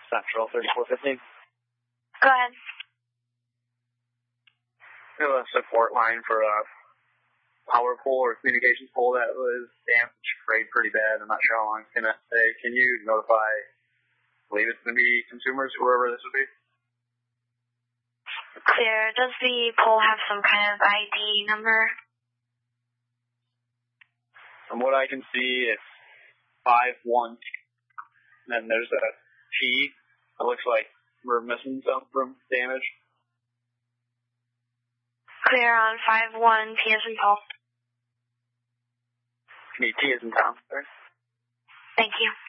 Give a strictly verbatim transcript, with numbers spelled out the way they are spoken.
Central, thirty-four fifteen. Go ahead. We have a support line for a power pole or communications pole that was damaged, frayed pretty bad. I'm not sure how long it's going to take. Can you notify, I believe it's going to be consumers, whoever this would be? Clear. Does the pole have some kind of I D number? From what I can see, it's five one. And then there's a T. It looks like we're missing some from damage. Clear on five one, T as in Paul. T as in Tom, sorry. Thank you.